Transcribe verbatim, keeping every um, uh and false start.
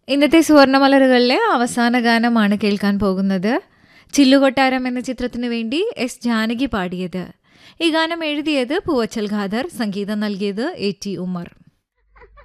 ഇന്നത്തെ സുവർണമലരുകളിലെ അവസാന ഗാനമാണ് കേൾക്കാൻ പോകുന്നത്. ചില്ലുകൊട്ടാരം എന്ന ചിത്രത്തിനു വേണ്ടി എസ് ജാനകി പാടിയത്. ഈ ഗാനം എഴുതിയത് പൂവച്ചൽ ഖാദർ, സംഗീതം നൽകിയത് എ ടി ഉമർ.